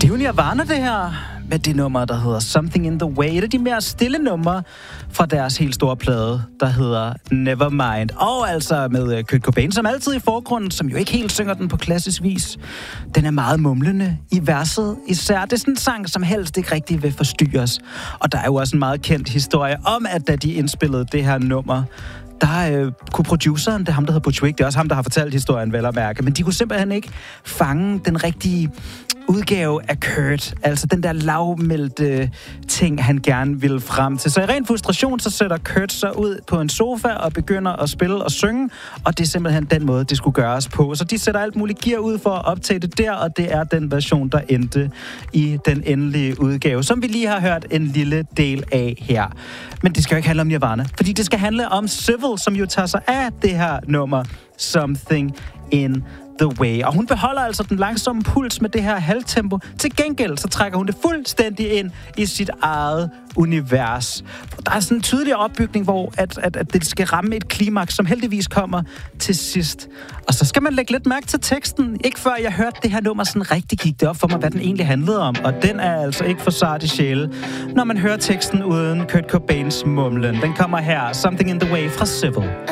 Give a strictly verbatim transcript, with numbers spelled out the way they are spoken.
Det er jo Nirvana, det her, med det nummer, der hedder Something in the Way. Et af de mere stille numre fra deres helt store plade, der hedder Nevermind. Og altså med Kurt Cobain, som altid i forgrunden, som jo ikke helt synger den på klassisk vis. Den er meget mumlende i verset især. Det er sådan en sang, som helst ikke rigtig vil forstyrres. Og der er jo også en meget kendt historie om, at da de indspillede det her nummer, der øh, kunne produceren, det er ham, der hedder Butch Vig, det er også ham, der har fortalt historien, vel at mærke, men de kunne simpelthen ikke fange den rigtige udgave af Kurt, altså den der lavmælte ting, han gerne ville frem til. Så i ren frustration, så sætter Kurt sig ud på en sofa og begynder at spille og synge, og det er simpelthen den måde, det skulle gøres på. Så de sætter alt muligt gear ud for at optage det der, og det er den version, der endte i den endelige udgave, som vi lige har hørt en lille del af her. Men det skal jo ikke handle om Nirvana, fordi det skal handle om Civil, som jo tager sig af det her nummer, Something in the Way. Og hun beholder altså den langsomme puls med det her halvtempo. Til gengæld så trækker hun det fuldstændig ind i sit eget univers. Der er sådan en tydelig opbygning, hvor at, at, at det skal ramme et klimaks, som heldigvis kommer til sidst. Og så skal man lægge lidt mærke til teksten. Ikke før jeg hørte det her nummer sådan rigtig gik det op for mig, hvad den egentlig handlede om. Og den er altså ikke for sart i sjæle, når man hører teksten uden Kurt Cobains mumlen. Den kommer her, Something in the Way fra Civil.